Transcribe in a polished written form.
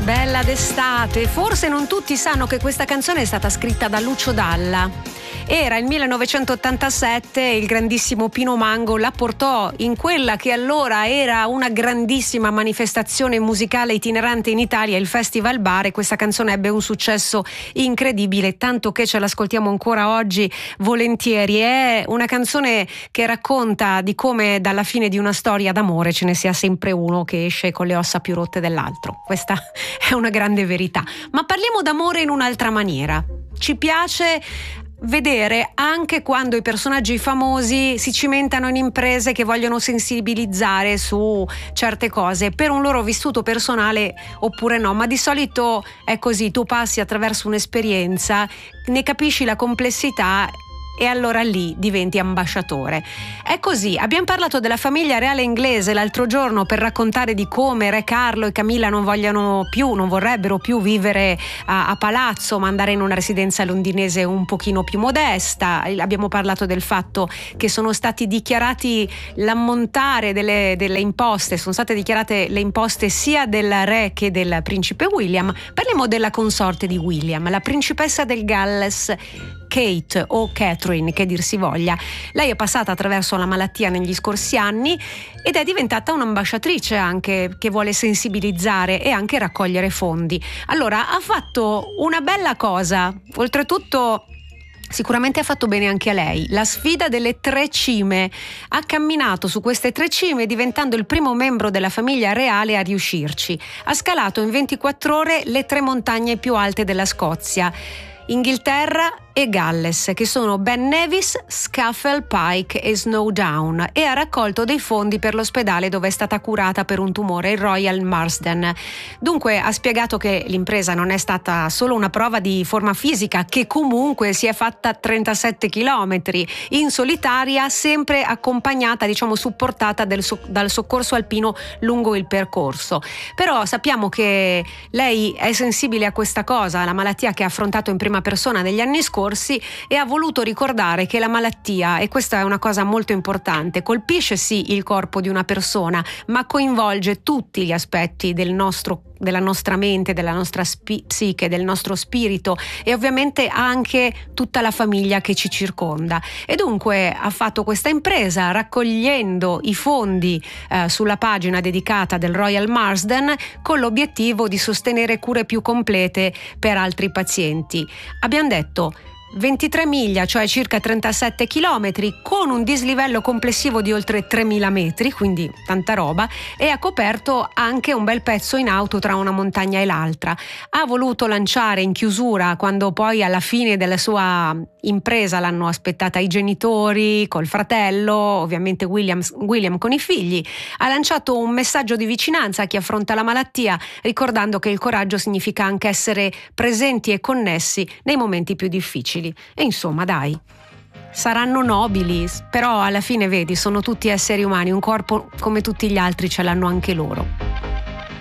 Bella d'estate. Forse non tutti sanno che questa canzone è stata scritta da Lucio Dalla. Era il 1987 e il grandissimo Pino Mango la portò in quella che allora era una grandissima manifestazione musicale itinerante in Italia, il Festival Bar, e questa canzone ebbe un successo incredibile, tanto che ce l'ascoltiamo ancora oggi volentieri. È una canzone che racconta di come dalla fine di una storia d'amore ce ne sia sempre uno che esce con le ossa più rotte dell'altro. Questa è una grande verità. Ma parliamo d'amore in un'altra maniera. Ci piace vedere anche quando i personaggi famosi si cimentano in imprese che vogliono sensibilizzare su certe cose per un loro vissuto personale oppure no, ma di solito è così: tu passi attraverso un'esperienza, ne capisci la complessità e allora lì diventi ambasciatore. È così. Abbiamo parlato della famiglia reale inglese l'altro giorno per raccontare di come Re Carlo e Camilla non vorrebbero più vivere a palazzo, ma andare in una residenza londinese un pochino più modesta. Abbiamo parlato del fatto che sono stati dichiarati l'ammontare delle imposte, sono state dichiarate le imposte sia del re che del principe William. Parliamo della consorte di William, la principessa del Galles, Kate o Catherine, che dir si voglia. Lei è passata attraverso la malattia negli scorsi anni ed è diventata un'ambasciatrice anche, che vuole sensibilizzare e anche raccogliere fondi. Allora ha fatto una bella cosa, oltretutto sicuramente ha fatto bene anche a lei: la sfida delle 3 cime. Ha camminato su queste 3 cime diventando il primo membro della famiglia reale a riuscirci. Ha scalato in 24 ore le 3 montagne più alte della Scozia, Inghilterra e Galles, che sono Ben Nevis, Scafell Pike e Snowdown, e ha raccolto dei fondi per l'ospedale dove è stata curata per un tumore, il Royal Marsden. Dunque ha spiegato che l'impresa non è stata solo una prova di forma fisica, che comunque si è fatta 37 chilometri in solitaria, sempre accompagnata, supportata dal soccorso alpino lungo il percorso. Però sappiamo che lei è sensibile a questa cosa, alla malattia che ha affrontato in prima persona negli anni scorsi, e ha voluto ricordare che la malattia, e questa è una cosa molto importante, colpisce sì il corpo di una persona, ma coinvolge tutti gli aspetti della nostra mente, della nostra psiche, del nostro spirito, e ovviamente anche tutta la famiglia che ci circonda. E dunque ha fatto questa impresa raccogliendo i fondi sulla pagina dedicata del Royal Marsden, con l'obiettivo di sostenere cure più complete per altri pazienti. Abbiamo detto 23 miglia, cioè circa 37 chilometri, con un dislivello complessivo di oltre 3.000 metri, quindi tanta roba, e ha coperto anche un bel pezzo in auto tra una montagna e l'altra. Ha voluto lanciare in chiusura, quando poi alla fine della sua impresa l'hanno aspettata i genitori col fratello, ovviamente William con i figli, ha lanciato un messaggio di vicinanza a chi affronta la malattia, ricordando che il coraggio significa anche essere presenti e connessi nei momenti più difficili. E insomma, dai, saranno nobili, però alla fine vedi, sono tutti esseri umani, un corpo come tutti gli altri ce l'hanno anche loro.